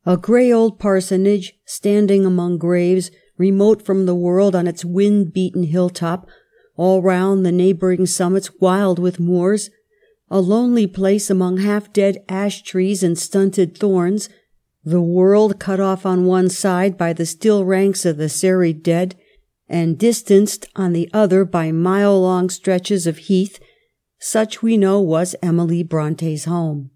A grey old parsonage, standing among graves, remote from the world on its wind-beaten hilltop, all round the neighbouring summits wild with moors, a lonely place among half-dead ash-trees and stunted thorns, the world cut off on one side by the still ranks of the serried dead, and distanced on the other by mile-long stretches of heath, such we know was Emily Bronte's home.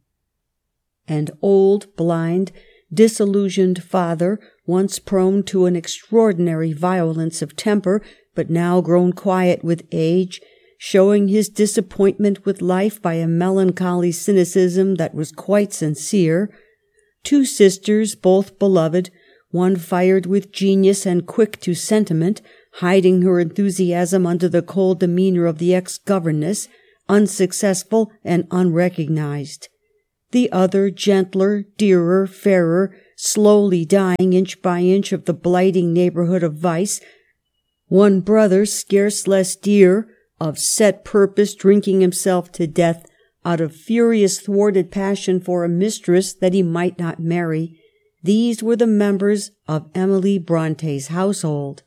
And old, blind, disillusioned father, once prone to an extraordinary violence of temper, but now grown quiet with age, showing his disappointment with life by a melancholy cynicism that was quite sincere, two sisters, both beloved, one fired with genius and quick to sentiment, hiding her enthusiasm under the cold demeanour of the ex-governess, unsuccessful and unrecognized; the other gentler, dearer, fairer, slowly dying inch by inch of the blighting neighbourhood of vice; one brother scarce less dear, of set purpose drinking himself to death out of furious thwarted passion for a mistress that he might not marry. These were the members of Emily Bronte's household.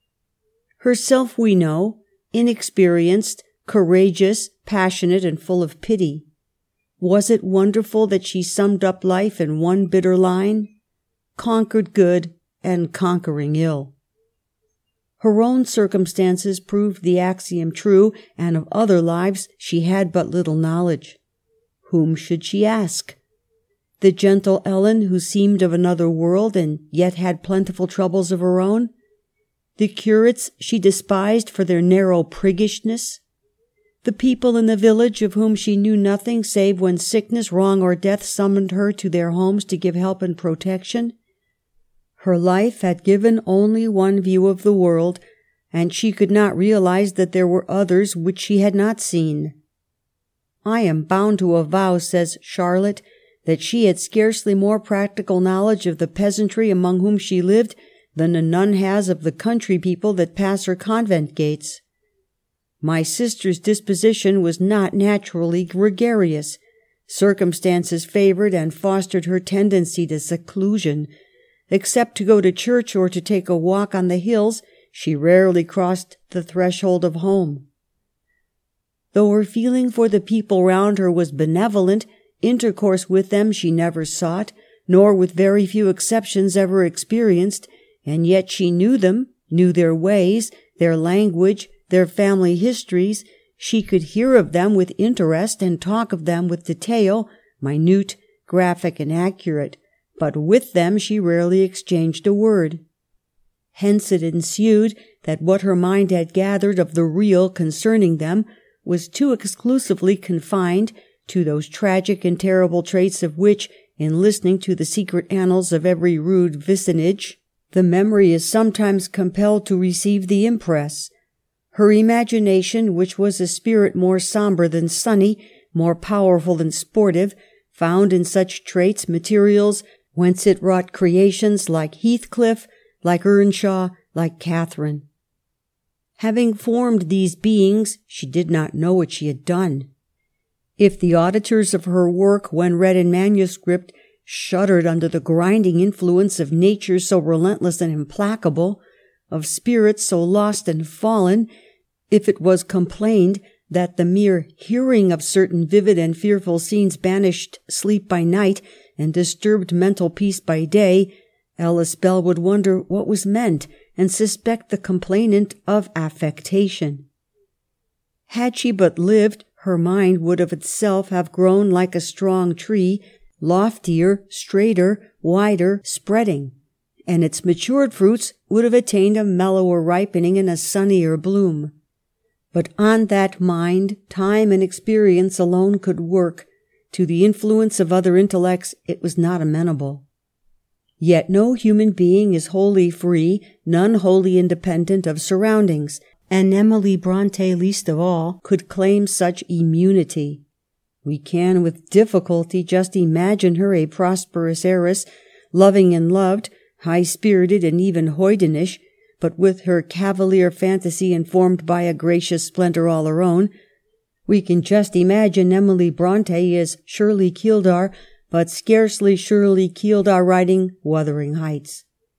Herself we know, inexperienced, courageous, passionate, and full of pity. Was it wonderful that she summed up life in one bitter line? Conquered good and conquering ill. Her own circumstances proved the axiom true, and of other lives she had but little knowledge. Whom should she ask? The gentle Ellen, who seemed of another world, and yet had plentiful troubles of her own? The curates she despised for their narrow priggishness? The people in the village of whom she knew nothing save when sickness, wrong, or death summoned her to their homes to give help and protection? Her life had given only one view of the world, and she could not realize that there were others which she had not seen. I am bound to avow, says Charlotte, that she had scarcely more practical knowledge of the peasantry among whom she lived than a nun has of the country people that pass her convent gates. My sister's disposition was not naturally gregarious. Circumstances favored and fostered her tendency to seclusion. Except to go to church or to take a walk on the hills, she rarely crossed the threshold of home. Though her feeling for the people round her was benevolent, intercourse with them she never sought, nor with very few exceptions ever experienced, and yet she knew them, knew their ways, their language, their family histories. She could hear of them with interest and talk of them with detail, minute, graphic, and accurate, but with them she rarely exchanged a word. Hence it ensued that what her mind had gathered of the real concerning them was too exclusively confined to those tragic and terrible traits of which, in listening to the secret annals of every rude vicinage, the memory is sometimes compelled to receive the impress. Her imagination, which was a spirit more sombre than sunny, more powerful than sportive, found in such traits materials whence it wrought creations like Heathcliff, like Earnshaw, like Catherine. Having formed these beings, she did not know what she had done. If the auditors of her work, when read in manuscript, shuddered under the grinding influence of nature so relentless and implacable, of spirits so lost and fallen, if it was complained that the mere hearing of certain vivid and fearful scenes banished sleep by night and disturbed mental peace by day, Ellis Bell would wonder what was meant, and suspect the complainant of affectation. Had she but lived, her mind would of itself have grown like a strong tree, loftier, straighter, wider, spreading, and its matured fruits would have attained a mellower ripening and a sunnier bloom. But on that mind time and experience alone could work. To the influence of other intellects it was not amenable. Yet no human being is wholly free, none wholly independent of surroundings, and Emily Bronte, least of all, could claim such immunity. We can with difficulty just imagine her a prosperous heiress, loving and loved, high-spirited and even hoydenish, but with her cavalier fantasy informed by a gracious splendor all her own. We can just imagine Emily Bronte as Shirley Keeldar, but scarcely surely keeled our writing Wuthering Heights.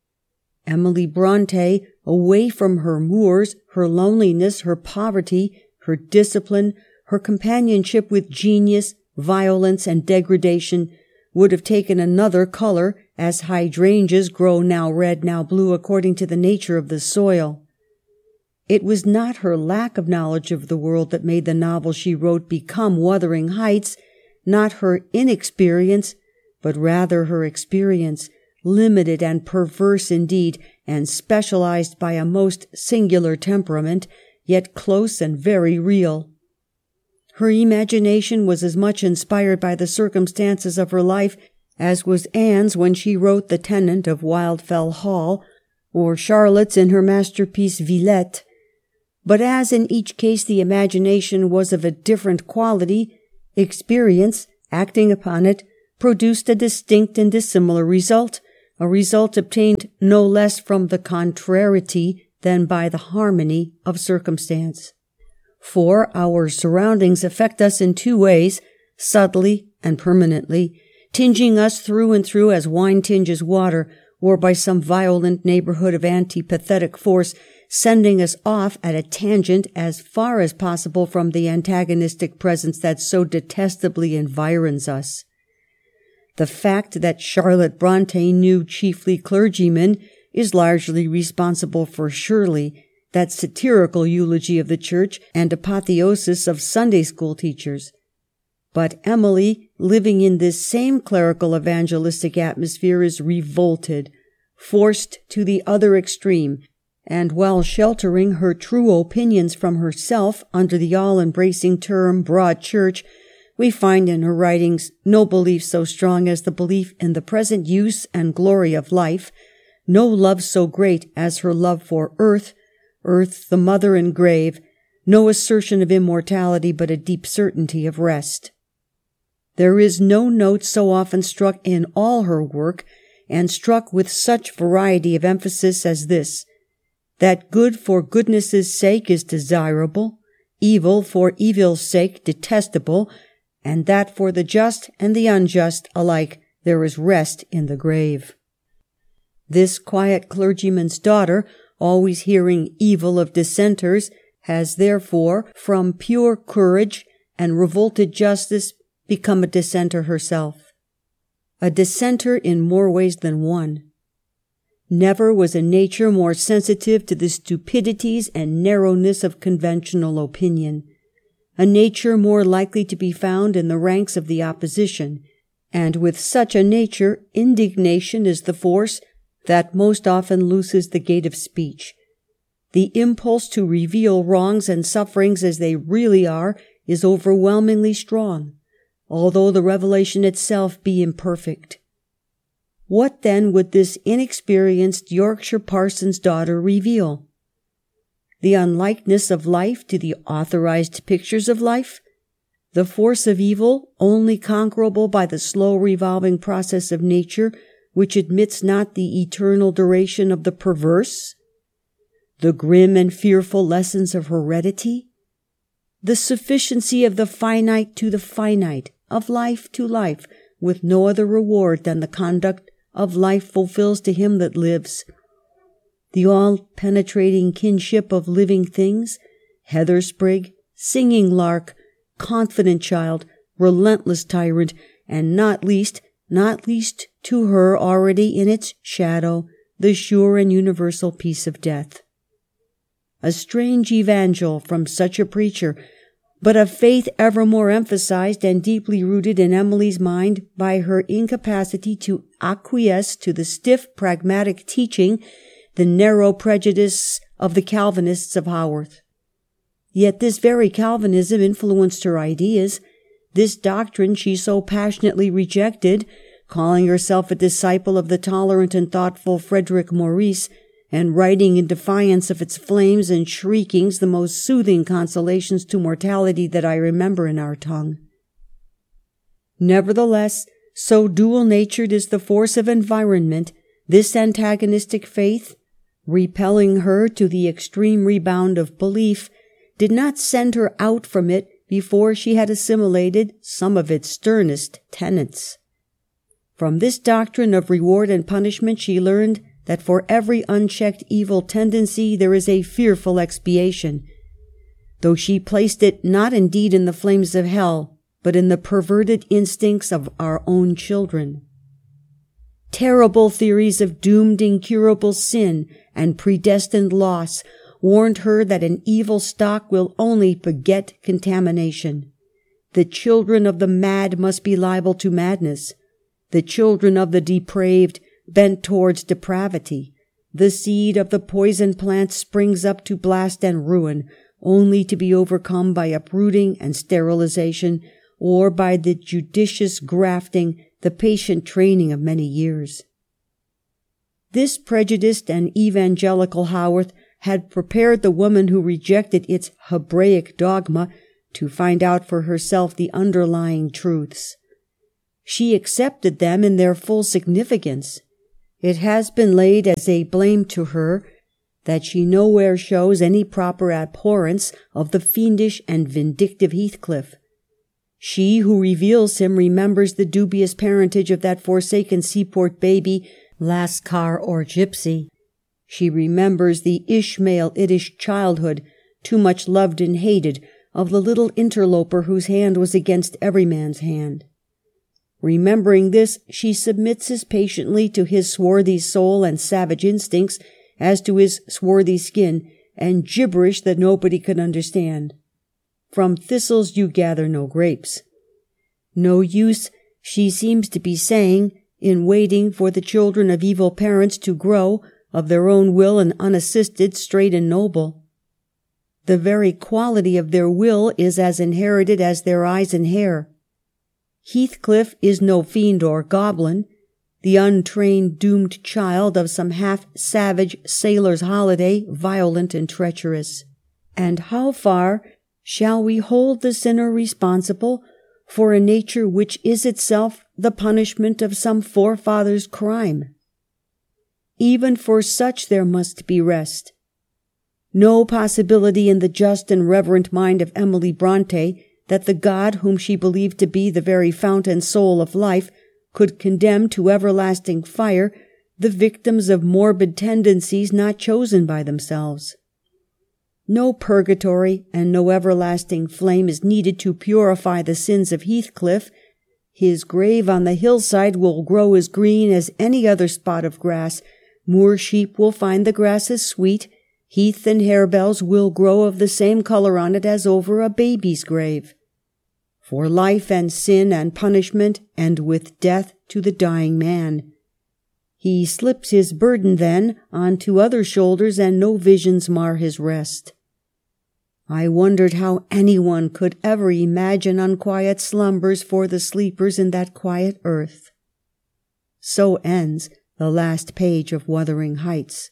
Emily Bronte, away from her moors, her loneliness, her poverty, her discipline, her companionship with genius, violence, and degradation, would have taken another colour, as hydrangeas grow now red, now blue, according to the nature of the soil. It was not her lack of knowledge of the world that made the novel she wrote become Wuthering Heights, not her inexperience, but rather her experience, limited and perverse indeed, and specialized by a most singular temperament, yet close and very real. Her imagination was as much inspired by the circumstances of her life as was Anne's when she wrote The Tenant of Wildfell Hall, or Charlotte's in her masterpiece Villette. But as in each case the imagination was of a different quality, experience, acting upon it, produced a distinct and dissimilar result, a result obtained no less from the contrariety than by the harmony of circumstance. For our surroundings affect us in two ways, subtly and permanently, tinging us through and through as wine tinges water, or by some violent neighborhood of antipathetic force, sending us off at a tangent as far as possible from the antagonistic presence that so detestably environs us. The fact that Charlotte Bronte knew chiefly clergymen is largely responsible for Shirley, that satirical eulogy of the Church and apotheosis of Sunday school teachers. But Emily, living in this same clerical evangelistic atmosphere, is revolted, forced to the other extreme, and while sheltering her true opinions from herself under the all-embracing term Broad Church, we find in her writings no belief so strong as the belief in the present use and glory of life, no love so great as her love for earth, the mother and grave, no assertion of immortality but a deep certainty of rest. There is no note so often struck in all her work, and struck with such variety of emphasis as this, that good for goodness' sake is desirable, evil for evil's sake detestable, and that for the just and the unjust alike there is rest in the grave. This quiet clergyman's daughter, always hearing evil of dissenters, has therefore, from pure courage and revolted justice, become a dissenter herself. A dissenter in more ways than one. Never was a nature more sensitive to the stupidities and narrowness of conventional opinion, a nature more likely to be found in the ranks of the opposition, and with such a nature indignation is the force that most often looses the gate of speech. The impulse to reveal wrongs and sufferings as they really are is overwhelmingly strong, although the revelation itself be imperfect. What then would this inexperienced Yorkshire parson's daughter reveal? The unlikeness of life to the authorized pictures of life? The force of evil, only conquerable by the slow revolving process of nature, which admits not the eternal duration of the perverse? The grim and fearful lessons of heredity? The sufficiency of the finite to the finite, of life to life, with no other reward than the conduct of life fulfills to him that lives. The all-penetrating kinship of living things, heather sprig, singing lark, confident child, relentless tyrant, and not least to her already in its shadow, the sure and universal peace of death. A strange evangel from such a preacher, but a faith ever more emphasized and deeply rooted in Emily's mind by her incapacity to acquiesce to the stiff, pragmatic teaching, the narrow prejudice of the Calvinists of Haworth. Yet this very Calvinism influenced her ideas. This doctrine she so passionately rejected, calling herself a disciple of the tolerant and thoughtful Frederick Maurice, and writing in defiance of its flames and shriekings the most soothing consolations to mortality that I remember in our tongue. Nevertheless, so dual-natured is the force of environment, this antagonistic faith, repelling her to the extreme rebound of belief, did not send her out from it before she had assimilated some of its sternest tenets. From this doctrine of reward and punishment she learned that for every unchecked evil tendency there is a fearful expiation, though she placed it not indeed in the flames of hell, but in the perverted instincts of our own children. Terrible theories of doomed incurable sin and predestined loss warned her that an evil stock will only beget contamination. The children of the mad must be liable to madness. The children of the depraved bent towards depravity. The seed of the poison plant springs up to blast and ruin, only to be overcome by uprooting and sterilization, or by the judicious grafting, the patient training of many years. This prejudiced and evangelical Haworth had prepared the woman who rejected its Hebraic dogma to find out for herself the underlying truths. She accepted them in their full significance. It has been laid as a blame to her that she nowhere shows any proper abhorrence of the fiendish and vindictive Heathcliff. She who reveals him remembers the dubious parentage of that forsaken seaport baby, Lascar or Gypsy. She remembers the Ishmaelitish childhood, too much loved and hated, of the little interloper whose hand was against every man's hand. Remembering this, she submits as patiently to his swarthy soul and savage instincts as to his swarthy skin and gibberish that nobody could understand. From thistles you gather no grapes. No use, she seems to be saying, in waiting for the children of evil parents to grow, of their own will and unassisted, straight and noble. The very quality of their will is as inherited as their eyes and hair. Heathcliff is no fiend or goblin, the untrained doomed child of some half-savage sailor's holiday, violent and treacherous. And how far shall we hold the sinner responsible for a nature which is itself the punishment of some forefather's crime? Even for such there must be rest. No possibility in the just and reverent mind of Emily Bronte that the God whom she believed to be the very fount and soul of life could condemn to everlasting fire the victims of morbid tendencies not chosen by themselves. No purgatory and no everlasting flame is needed to purify the sins of Heathcliff. His grave on the hillside will grow as green as any other spot of grass. Moor sheep will find the grass as sweet. Heath and harebells will grow of the same color on it as over a baby's grave. For life and sin and punishment end with death to the dying man. He slips his burden then onto other shoulders, and no visions mar his rest. I wondered how anyone could ever imagine unquiet slumbers for the sleepers in that quiet earth. So ends the last page of Wuthering Heights.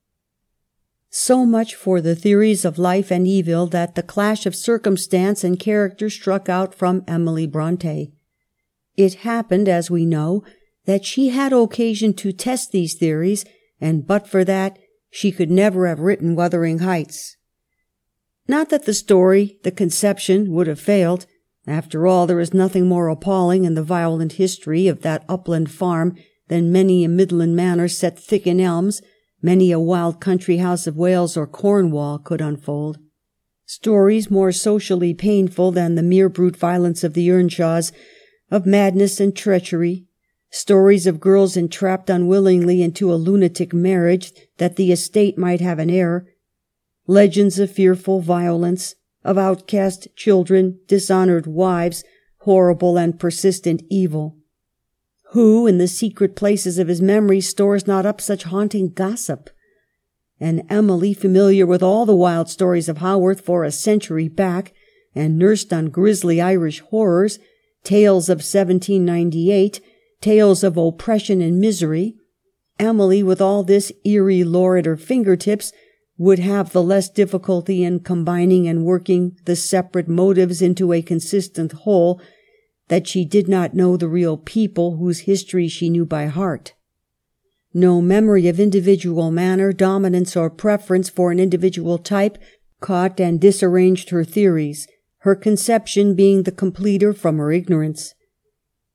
So much for the theories of life and evil that the clash of circumstance and character struck out from Emily Bronte. It happened, as we know, that she had occasion to test these theories, and but for that, she could never have written Wuthering Heights. Not that the story, the conception, would have failed. After all, there is nothing more appalling in the violent history of that upland farm than many a Midland manor set thick in elms, many a wild country house of Wales or Cornwall could unfold. Stories more socially painful than the mere brute violence of the Earnshaws, of madness and treachery, stories of girls entrapped unwillingly into a lunatic marriage that the estate might have an heir, legends of fearful violence, of outcast children, dishonored wives, horrible and persistent evil. Who, in the secret places of his memory, stores not up such haunting gossip? And Emily, familiar with all the wild stories of Haworth for a century back, and nursed on grisly Irish horrors, tales of 1798, tales of oppression and misery, Emily, with all this eerie lore at her fingertips, would have the less difficulty in combining and working the separate motives into a consistent whole, that she did not know the real people whose history she knew by heart. No memory of individual manner, dominance, or preference for an individual type caught and disarranged her theories, her conception being the completer from her ignorance.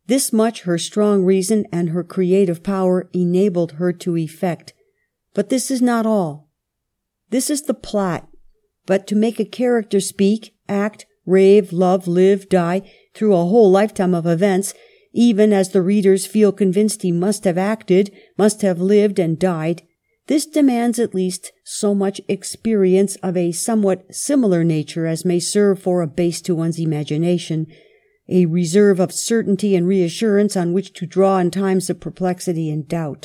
This much her strong reason and her creative power enabled her to effect. But this is not all. This is the plot. But to make a character speak, act, rave, love, live, die, through a whole lifetime of events, even as the readers feel convinced he must have acted, must have lived and died, this demands at least so much experience of a somewhat similar nature as may serve for a base to one's imagination, a reserve of certainty and reassurance on which to draw in times of perplexity and doubt.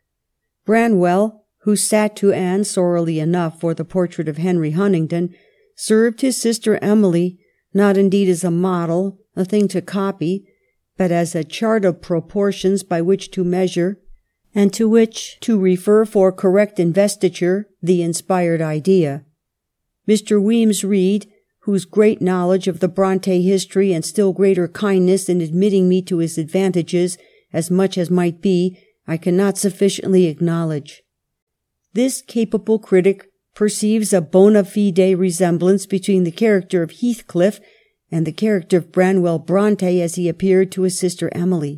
Branwell, who sat to Anne sorrily enough for the portrait of Henry Huntingdon, served his sister Emily not indeed as a model, a thing to copy, but as a chart of proportions by which to measure, and to which to refer for correct investiture the inspired idea. Mr. Weems Reid, whose great knowledge of the Bronte history and still greater kindness in admitting me to his advantages, as much as might be, I cannot sufficiently acknowledge. This capable critic perceives a bona fide resemblance between the character of Heathcliff and the character of Branwell Bronte as he appeared to his sister Emily.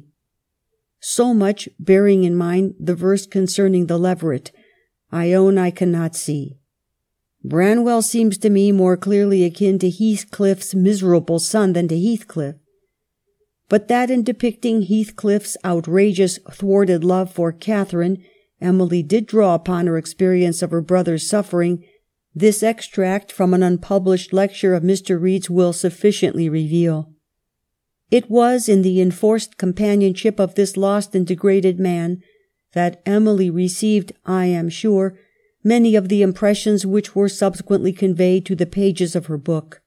So much, bearing in mind the verse concerning the leveret, I own I cannot see. Branwell seems to me more clearly akin to Heathcliff's miserable son than to Heathcliff. But that in depicting Heathcliff's outrageous, thwarted love for Catherine, Emily did draw upon her experience of her brother's suffering, this extract from an unpublished lecture of Mr. Reid's will sufficiently reveal. It was in the enforced companionship of this lost and degraded man that Emily received, I am sure, many of the impressions which were subsequently conveyed to the pages of her book.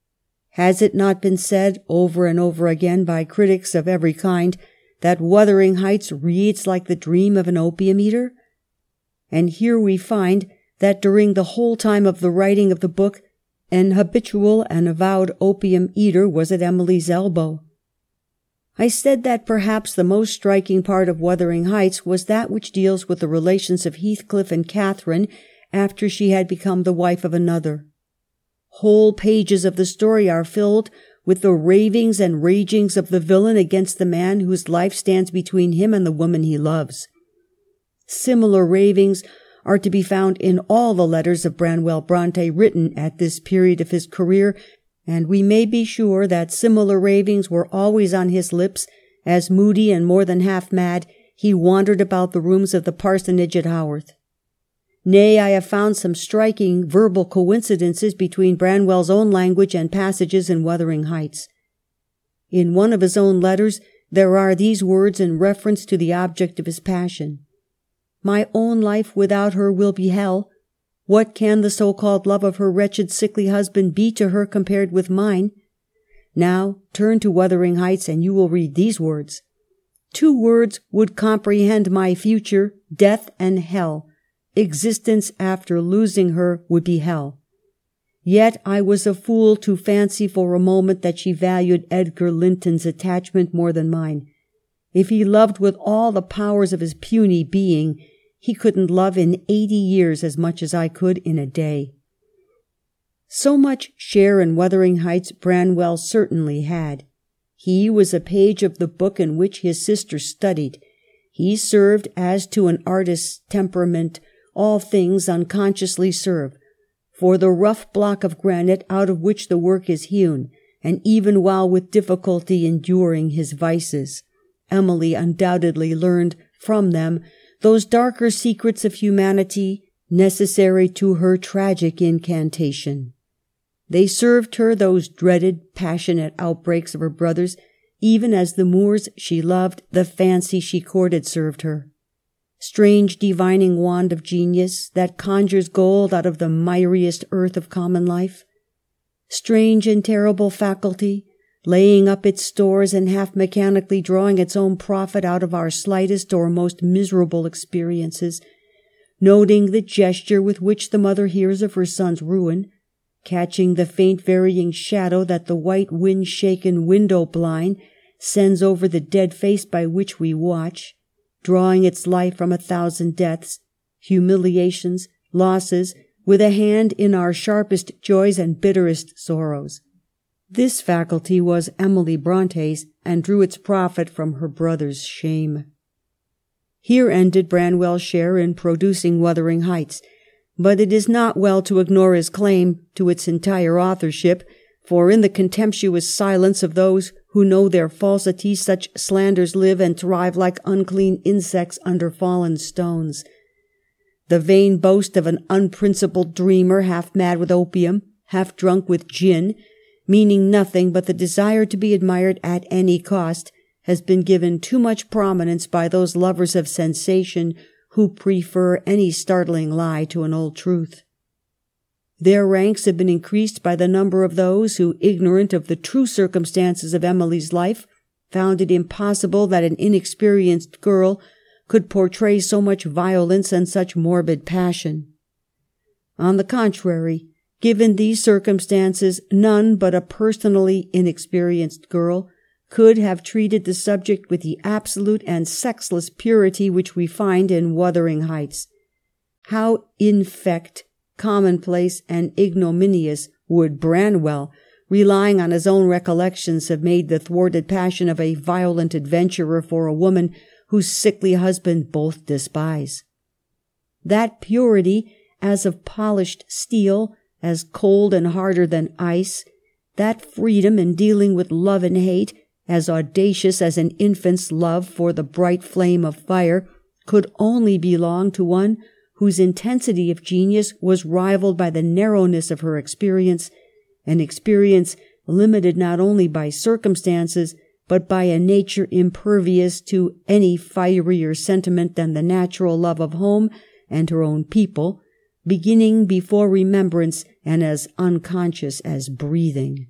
Has it not been said over and over again by critics of every kind that Wuthering Heights reads like the dream of an opium-eater? And here we find that during the whole time of the writing of the book, an habitual and avowed opium-eater was at Emily's elbow. I said that perhaps the most striking part of Wuthering Heights was that which deals with the relations of Heathcliff and Catherine after she had become the wife of another. Whole pages of the story are filled with the ravings and ragings of the villain against the man whose life stands between him and the woman he loves. Similar ravings are to be found in all the letters of Branwell Bronte written at this period of his career, and we may be sure that similar ravings were always on his lips as, moody and more than half mad, he wandered about the rooms of the parsonage at Haworth. Nay, I have found some striking verbal coincidences between Branwell's own language and passages in Wuthering Heights. In one of his own letters there are these words in reference to the object of his passion: "My own life without her will be hell. What can the so-called love of her wretched sickly husband be to her compared with mine?" Now turn to Wuthering Heights and you will read these words: "Two words would comprehend my future, death and hell. Existence after losing her would be hell. Yet I was a fool to fancy for a moment that she valued Edgar Linton's attachment more than mine. If he loved with all the powers of his puny being, he couldn't love in 80 years as much as I could in a day." So much share in Wuthering Heights Branwell certainly had. He was a page of the book in which his sister studied. He served, as to an artist's temperament all things unconsciously serve, for the rough block of granite out of which the work is hewn, and even while with difficulty enduring his vices, Emily undoubtedly learned from them those darker secrets of humanity necessary to her tragic incantation. They served her those dreaded, passionate outbreaks of her brother's, even as the moors she loved, the fancy she courted, served her. Strange divining wand of genius that conjures gold out of the miriest earth of common life. Strange and terrible faculty, laying up its stores and half mechanically drawing its own profit out of our slightest or most miserable experiences, noting the gesture with which the mother hears of her son's ruin, catching the faint varying shadow that the white wind-shaken window blind sends over the dead face by which we watch, drawing its life from 1,000 deaths, humiliations, losses, with a hand in our sharpest joys and bitterest sorrows. This faculty was Emily Bronte's, and drew its profit from her brother's shame. Here ended Branwell's share in producing Wuthering Heights, but it is not well to ignore his claim to its entire authorship, for in the contemptuous silence of those who know their falsity such slanders live and thrive like unclean insects under fallen stones. The vain boast of an unprincipled dreamer, half mad with opium, half drunk with gin, meaning nothing but the desire to be admired at any cost, has been given too much prominence by those lovers of sensation who prefer any startling lie to an old truth. Their ranks have been increased by the number of those who, ignorant of the true circumstances of Emily's life, found it impossible that an inexperienced girl could portray so much violence and such morbid passion. On the contrary, given these circumstances, none but a personally inexperienced girl could have treated the subject with the absolute and sexless purity which we find in Wuthering Heights. How infect, commonplace, and ignominious would Branwell, relying on his own recollections, have made the thwarted passion of a violent adventurer for a woman whose sickly husband both despise. That purity, as of polished steel, as cold and harder than ice, that freedom in dealing with love and hate, as audacious as an infant's love for the bright flame of fire, could only belong to one whose intensity of genius was rivaled by the narrowness of her experience, an experience limited not only by circumstances, but by a nature impervious to any fierier sentiment than the natural love of home and her own people, beginning before remembrance and as unconscious as breathing.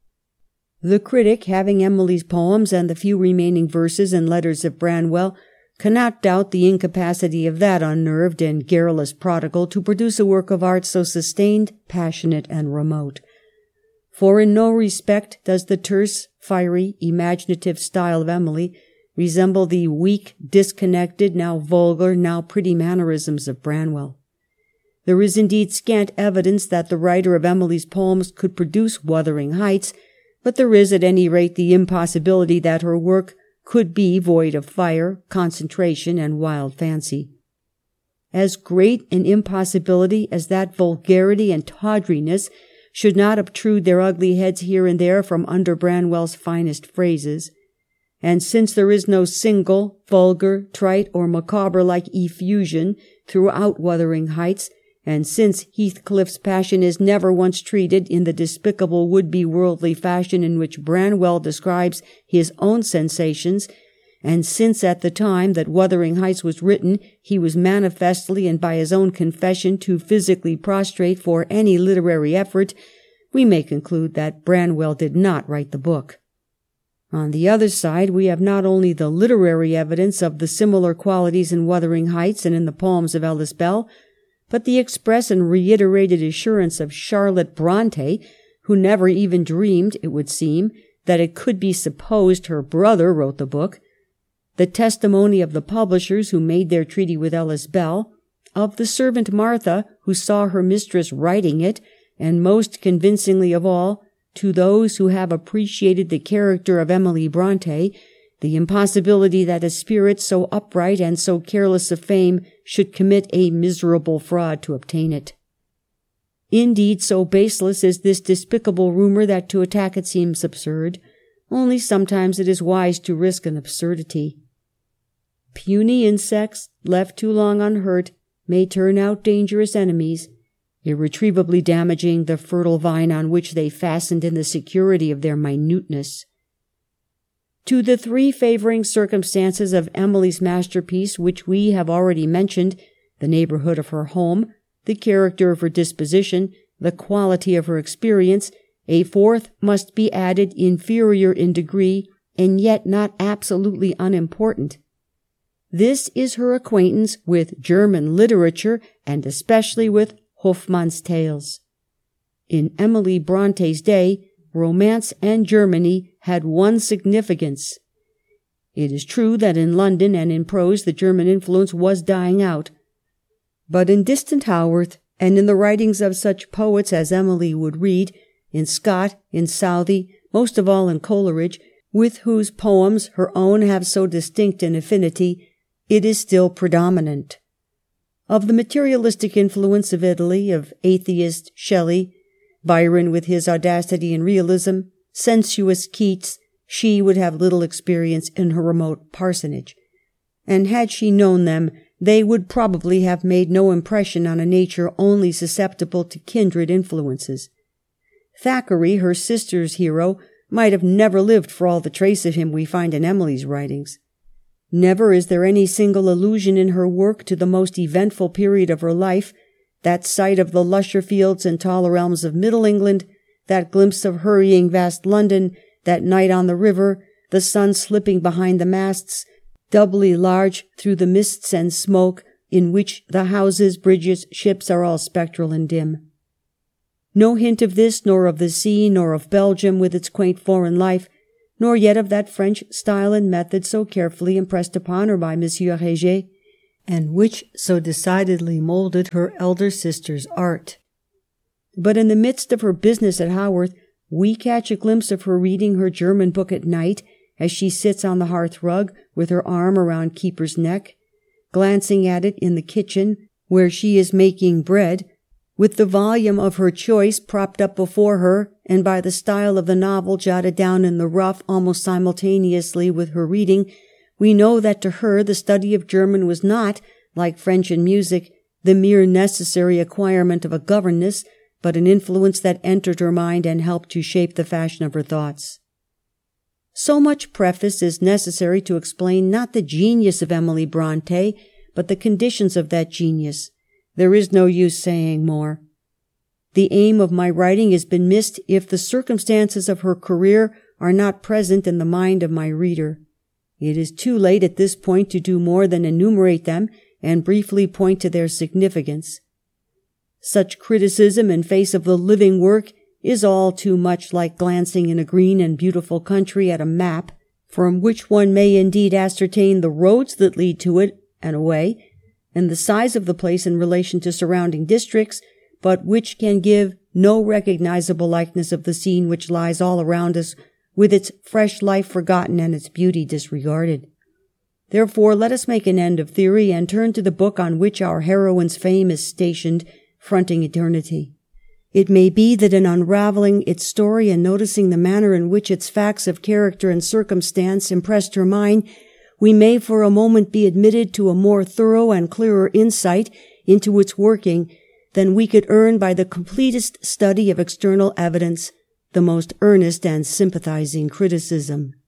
The critic, having Emily's poems and the few remaining verses and letters of Branwell, cannot doubt the incapacity of that unnerved and garrulous prodigal to produce a work of art so sustained, passionate, and remote. For in no respect does the terse, fiery, imaginative style of Emily resemble the weak, disconnected, now vulgar, now pretty mannerisms of Branwell. There is indeed scant evidence that the writer of Emily's poems could produce Wuthering Heights, but there is at any rate the impossibility that her work could be void of fire, concentration, and wild fancy. As great an impossibility as that vulgarity and tawdriness should not obtrude their ugly heads here and there from under Branwell's finest phrases. And since there is no single, vulgar, trite, or Micawber-like effusion throughout Wuthering Heights, and since Heathcliff's passion is never once treated in the despicable would-be worldly fashion in which Branwell describes his own sensations, and since at the time that Wuthering Heights was written he was manifestly and by his own confession too physically prostrate for any literary effort, we may conclude that Branwell did not write the book. On the other side, we have not only the literary evidence of the similar qualities in Wuthering Heights and in the poems of Ellis Bell, but the express and reiterated assurance of Charlotte Bronte, who never even dreamed, it would seem, that it could be supposed her brother wrote the book, the testimony of the publishers who made their treaty with Ellis Bell, of the servant Martha who saw her mistress writing it, and most convincingly of all, to those who have appreciated the character of Emily Bronte, the impossibility that a spirit so upright and so careless of fame should commit a miserable fraud to obtain it. Indeed, so baseless is this despicable rumor that to attack it seems absurd, only sometimes it is wise to risk an absurdity. Puny insects, left too long unhurt, may turn out dangerous enemies, irretrievably damaging the fertile vine on which they fastened in the security of their minuteness. To the three favoring circumstances of Emily's masterpiece which we have already mentioned, the neighborhood of her home, the character of her disposition, the quality of her experience, a fourth must be added, inferior in degree, and yet not absolutely unimportant. This is her acquaintance with German literature, and especially with Hoffmann's tales. In Emily Bronte's day, romance and Germany had one significance. It is true that in London and in prose the German influence was dying out, but in distant Haworth and in the writings of such poets as Emily would read, in Scott, in Southey, most of all in Coleridge, with whose poems her own have so distinct an affinity, it is still predominant. Of the materialistic influence of Italy, of atheist Shelley, Byron with his audacity and realism, sensuous Keats, she would have little experience in her remote parsonage. And had she known them, they would probably have made no impression on a nature only susceptible to kindred influences. Thackeray, her sister's hero, might have never lived for all the trace of him we find in Emily's writings. Never is there any single allusion in her work to the most eventful period of her life, that sight of the lusher fields and taller elms of Middle England, that glimpse of hurrying vast London, that night on the river, the sun slipping behind the masts, doubly large through the mists and smoke, in which the houses, bridges, ships are all spectral and dim. No hint of this, nor of the sea, nor of Belgium with its quaint foreign life, nor yet of that French style and method so carefully impressed upon her by Monsieur Heger, and which so decidedly molded her elder sister's art. But in the midst of her business at Haworth, we catch a glimpse of her reading her German book at night, as she sits on the hearth-rug with her arm around Keeper's neck, glancing at it in the kitchen, where she is making bread, with the volume of her choice propped up before her, and by the style of the novel jotted down in the rough almost simultaneously with her reading, we know that to her the study of German was not, like French and music, the mere necessary acquirement of a governess, but an influence that entered her mind and helped to shape the fashion of her thoughts. So much preface is necessary to explain not the genius of Emily Bronte, but the conditions of that genius. There is no use saying more. The aim of my writing has been missed if the circumstances of her career are not present in the mind of my reader. It is too late at this point to do more than enumerate them and briefly point to their significance. Such criticism in face of the living work is all too much like glancing in a green and beautiful country at a map, from which one may indeed ascertain the roads that lead to it and away, and the size of the place in relation to surrounding districts, but which can give no recognizable likeness of the scene which lies all around us, with its fresh life forgotten and its beauty disregarded. Therefore, let us make an end of theory and turn to the book on which our heroine's fame is stationed, fronting eternity. It may be that in unraveling its story and noticing the manner in which its facts of character and circumstance impressed her mind, we may for a moment be admitted to a more thorough and clearer insight into its working than we could earn by the completest study of external evidence, the most earnest and sympathizing criticism.